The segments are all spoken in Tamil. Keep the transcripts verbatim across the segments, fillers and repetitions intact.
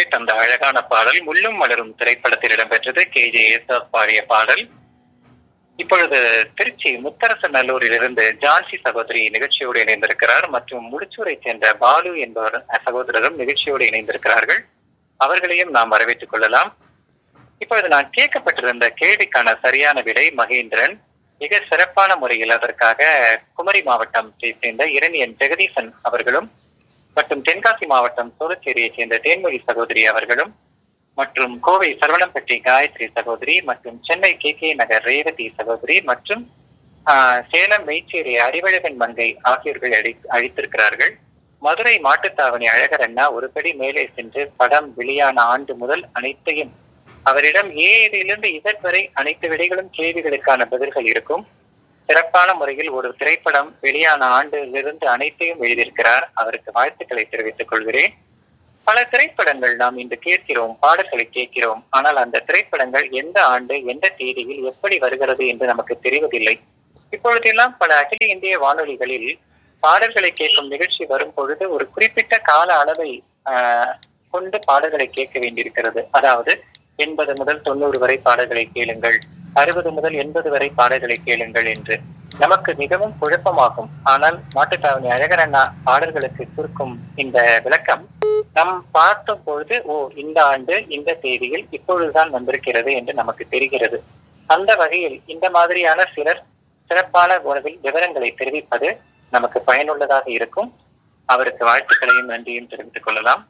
கேட்ட அந்த அழகான பாடல் முள்ளும் மலரும் திரைப்படத்தில் இடம்பெற்றது. கே ஜே யேசுதாஸ் பாடிய பாடல். இப்பொழுது திருச்சி முத்தரசு நல்லூரில் இருந்து ஜான்சி சகோதரி நிகழ்ச்சியோடு இணைந்திருக்கிறார். மற்றும் முடிச்சூரை சேர்ந்த பாலு என்பவர் சகோதரரும் நிகழ்ச்சியோடு இணைந்திருக்கிறார்கள். அவர்களையும் நாம் வரவேற்றுக் கொள்ளலாம். இப்பொழுது நான் கேட்கப்பட்டிருந்த கேள்விக்கான சரியான விடை மகேந்திரன். மிக சிறப்பான முறையில் அதற்காக குமரி மாவட்டம் சேர்ந்த இரணியன் ஜெகதீசன் அவர்களும் மற்றும் தென்காசி மாவட்டம் சோழச்சேரியை சேர்ந்த தேன்மொழி சகோதரி அவர்களும் மற்றும் கோவை சரவணம்பட்டி காயத்ரி சகோதரி மற்றும் சென்னை கே கே நகர் ரேவதி சகோதரி மற்றும் ஆஹ் சேலம் மெய்ச்சேரி அறிவழகன் மங்கை ஆகியோர்கள் அழி அழித்திருக்கிறார்கள். மதுரை மாட்டுத்தாவணி அழகர் அண்ணா ஒரு படி மேலே சென்று படம் வெளியான ஆண்டு முதல் அனைத்தையும் அவரிடம் ஏதிலிருந்து இசட் வரை அனைத்து விடைகளும் கேள்விகளுக்கான பதில்கள் இருக்கும். சிறப்பான முறையில் ஒரு திரைப்படம் வெளியான ஆண்டிலிருந்து அனைத்தையும் எழுதியிருக்கிறார். அவருக்கு வாழ்த்துக்களை தெரிவித்துக் கொள்கிறேன். பல திரைப்படங்கள் நாம் இன்று கேட்கிறோம், பாடல்களை கேட்கிறோம். ஆனால் அந்த திரைப்படங்கள் எந்த ஆண்டு எந்த தேதியில் எப்படி வருகிறது என்று நமக்கு தெரிவதில்லை. இப்பொழுதெல்லாம் பல அகில இந்திய வானொலிகளில் பாடல்களை கேட்கும் நிகழ்ச்சி வரும் பொழுது ஒரு குறிப்பிட்ட கால அளவை ஆஹ் கொண்டு பாடல்களை கேட்க வேண்டியிருக்கிறது. அதாவது எண்பது முதல் தொண்ணூறு வரை பாடல்களை கேளுங்கள், அறுபது முதல் எண்பது வரை பாடல்களை கேளுங்கள் என்று நமக்கு மிகவும் குழப்பமாகும். ஆனால் மாட்டுத்தாவணி அழகர் அண்ணா பாடல்களுக்கு கொடுக்கும் இந்த விளக்கம் நம் பார்த்த பொழுது ஓ இந்த ஆண்டு இந்த தேதியில் இப்பொழுதுதான் வந்திருக்கிறது என்று நமக்கு தெரிகிறது. அந்த வகையில் இந்த மாதிரியான சிலர் சிறப்பான உணவில் விவரங்களை தெரிவிப்பது நமக்கு பயனுள்ளதாக இருக்கும். அவருக்கு வாழ்த்துக்களையும் நன்றியும் தெரிவித்துக் கொள்ளலாம்.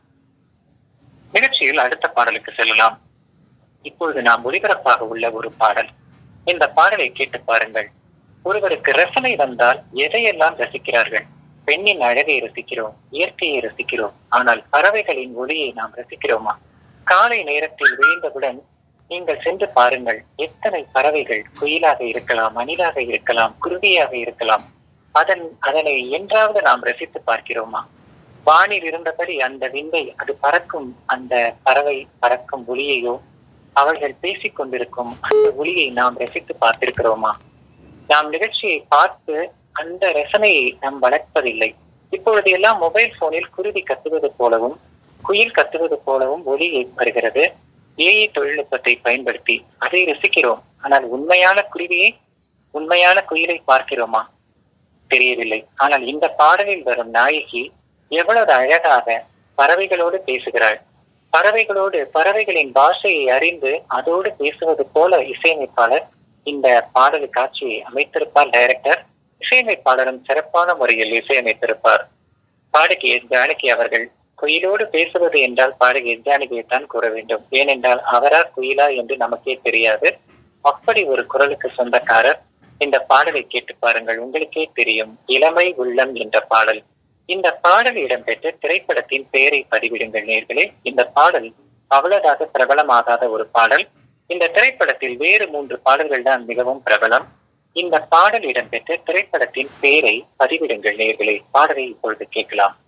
நிகழ்ச்சியில் அடுத்த பாடலுக்கு செல்லலாம். இப்பொழுது நாம் ஒளிபரப்பாக உள்ள ஒரு பாடல். இந்த பாடலை கேட்டு பாருங்கள். ஒருவருக்கு ரசனை வந்தால் எதையெல்லாம் ரசிக்கிறார்கள். பெண்ணின் அழகை ரசிக்கிறோம், இயற்கையை ரசிக்கிறோம். ஆனால் பறவைகளின் ஒளியை நாம் ரசிக்கிறோமா? காலை நேரத்தில் விழுந்தவுடன் நீங்கள் சென்று பாருங்கள். எத்தனை பறவைகள், குயிலாக இருக்கலாம், அணிலாக இருக்கலாம், குருவியாக இருக்கலாம். அதன் அதனை என்றாவது நாம் ரசித்து பார்க்கிறோமா? வானில் இருந்தபடி அந்த விந்தை அது பறக்கும் அந்த பறவை பறக்கும் ஒளியையோ அவர்கள் பேசிக் கொண்டிருக்கும் அந்த ஒளியை நாம் ரசித்து பார்த்திருக்கிறோமா? நாம் நிகழ்ச்சியை பார்த்து அந்த ரசனையை நாம் வளர்ப்பதில்லை. இப்பொழுது எல்லாம் மொபைல் போனில் குருவி கத்துவது போலவும் குயில் கத்துவது போலவும் ஒளி வருகிறது. ஏஐ தொழில்நுட்பத்தை பயன்படுத்தி அதை ரசிக்கிறோம். ஆனால் உண்மையான குருவியை உண்மையான குயிலை பார்க்கிறோமா? தெரியவில்லை. ஆனால் இந்த பாடலில் வரும் நாயகி எவ்வளவு அழகாக பறவைகளோடு பேசுகிறாள். பறவைகளோடு பறவைகளின் பாஷையை அறிந்து அதோடு பேசுவது போல இசையமைப்பாளர் இந்த பாடல் காட்சியை அமைத்திருப்பார். டைரக்டர் இசையமைப்பாளரும் சிறப்பான முறையில் இசையமைத்திருப்பார். பாடகி எஸ் ஜானகி அவர்கள் குயிலோடு பேசுவது என்றால் பாடகி எஸ் ஜானகியை தான் கூற வேண்டும். ஏனென்றால் அவரா குயிலா என்று நமக்கே தெரியாது. அப்படி ஒரு குரலுக்கு சொந்தக்காரர். இந்த பாடலை கேட்டு பாருங்கள், உங்களுக்கே தெரியும். இளமை உள்ளம் என்ற பாடல். இந்த பாடல் இடம்பெற்ற திரைப்படத்தின் பெயரை பதிவிடுங்கள் நேர்களே. இந்த பாடல் அவ்வளவாக பிரபலமாகாத ஒரு பாடல். இந்த திரைப்படத்தில் வேறு மூன்று பாடல்கள் தான் மிகவும் பிரபலம். இந்த பாடல் இடம்பெற்ற திரைப்படத்தின் பெயரை பதிவிடுங்கள் நேர்களே. பாடலை இப்பொழுது கேட்கலாம்.